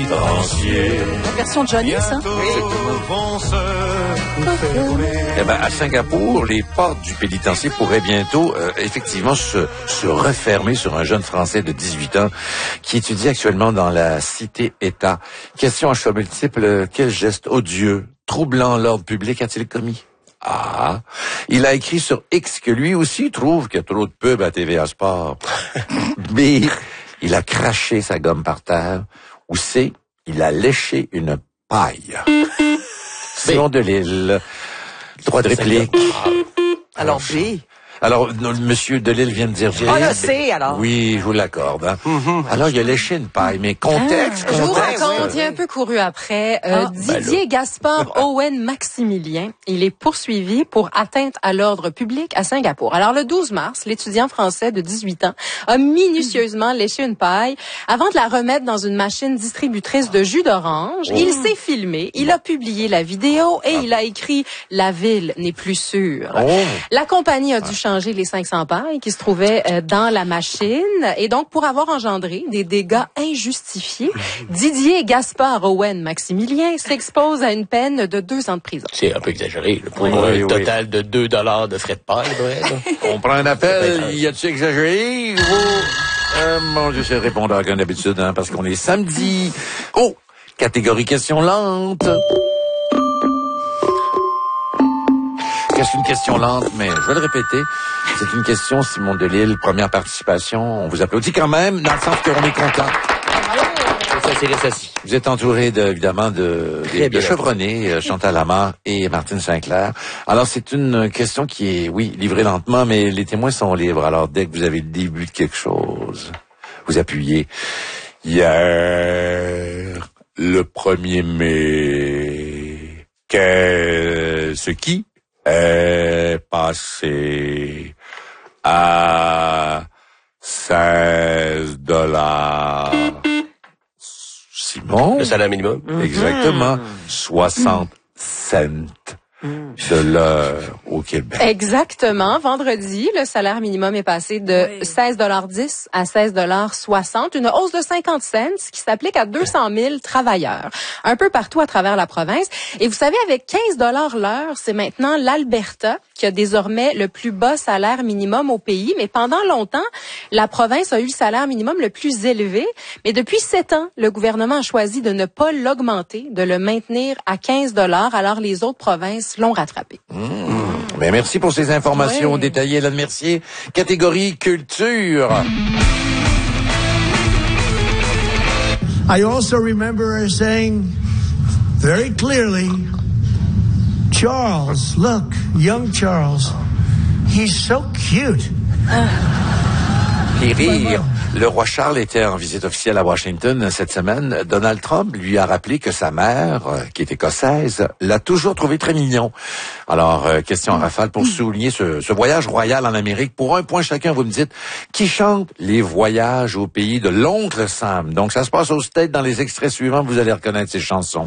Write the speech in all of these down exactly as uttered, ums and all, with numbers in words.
pénitencier. La version Johnny, ça? Eh ben, à Singapour, les portes du pénitencier pourraient bientôt, euh, effectivement, se, se refermer sur un jeune Français de dix-huit ans qui étudie actuellement dans la cité-État. Question à choix multiple, quel geste odieux, troublant l'ordre public a-t-il commis? A. Il a écrit sur X que lui aussi trouve qu'il y a trop de pubs à T V A Sport. B. Il a craché sa gomme par terre. Ou C. Il a léché une paille. Simon Delille, droit de réplique. Alors B. Alors, non, Monsieur Delille vient de dire B. Ah, là, C, alors. Oui, je vous l'accorde. Hein. Mm-hmm. Alors, il a léché une paille, mais contexte, ah, contexte. Je vous raconte, il a un peu couru après. Euh, ah, Didier ben Gaspard Owen Maximilien, il est poursuivi pour atteinte à l'ordre public à Singapour. Alors, le douze mars, l'étudiant français de dix-huit ans a minutieusement léché une paille avant de la remettre dans une machine distributrice de jus d'orange. Oh. Il s'est filmé, il a publié la vidéo et ah. il a écrit « La ville n'est plus sûre oh. ». La compagnie a dû changer les cinq cents pailles qui se trouvaient euh, dans la machine. Et donc, pour avoir engendré des dégâts injustifiés, Didier Gaspard Owen Maximilien s'expose à une peine de deux ans de prison. C'est un peu exagéré. Le pour oui, un oui, total oui. de deux dollars de frais de paille. On prend un appel. Y a-tu exagéré? Oh, euh, mon Dieu, c'est répondeur comme d'habitude, hein, parce qu'on est samedi. Oh, catégorie question lente. C'est une question lente, mais je vais le répéter. C'est une question, Simon Delille, première participation. On vous applaudit quand même, dans le sens qu'on est content. Vous êtes entouré, de, évidemment, de, de, de chevronnés, Chantal Lamar et Martine Sinclair. Alors, c'est une question qui est, oui, livrée lentement, mais les témoins sont libres. Alors, dès que vous avez le début de quelque chose, vous appuyez. Hier, le premier mai, qu'est-ce qui est passé à seize dollars. Simon? Le salaire minimum. Exactement. Mm-hmm. soixante cents de l'heure au Québec. Exactement. Vendredi, le salaire minimum est passé de oui. seize dollars dix à seize dollars soixante, une hausse de cinquante cents qui s'applique à deux cent mille travailleurs, un peu partout à travers la province. Et vous savez, avec quinze dollars l'heure, c'est maintenant l'Alberta qui a désormais le plus bas salaire minimum au pays. Mais pendant longtemps, la province a eu le salaire minimum le plus élevé. Mais depuis sept ans, le gouvernement a choisi de ne pas l'augmenter, de le maintenir à quinze dollars, alors les autres provinces l'ont rattrapé. Mmh. Ben merci pour ces informations ouais. détaillées, Hélène Mercier. Catégorie culture. I also remember her saying very clearly, Charles, look, young Charles, he's so cute. Les rires. Le roi Charles était en visite officielle à Washington cette semaine. Donald Trump lui a rappelé que sa mère, qui est écossaise, l'a toujours trouvé très mignon. Alors, euh, question en rafale pour souligner ce, ce voyage royal en Amérique. Pour un point chacun, vous me dites, qui chante les voyages au pays de l'oncle Sam? Donc, ça se passe aux States. Dans les extraits suivants, vous allez reconnaître ces chansons.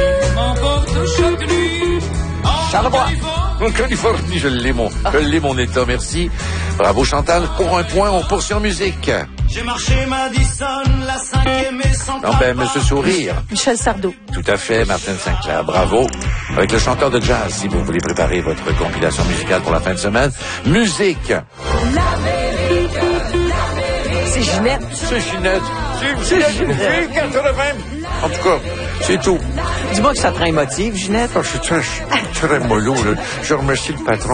Charlevoix. En Californie, je l'ai mon, je l'ai mon état, merci. Bravo Chantal. Pour un point, on poursuit en musique. J'ai marché Madison, la cinquième et sans Non, ben, Monsieur Sourire. Michel Sardou. Tout à fait, Martine Sinclair. Bravo. Avec le chanteur de jazz, si vous voulez préparer votre compilation musicale pour la fin de semaine. Musique. C'est Ginette. C'est Ginette. C'est Ginette. quatre-vingts. En tout cas, c'est tout. Dis-moi que ça te rend émotive, Ginette. Oh, je suis très, très mollo. Je remercie le patron.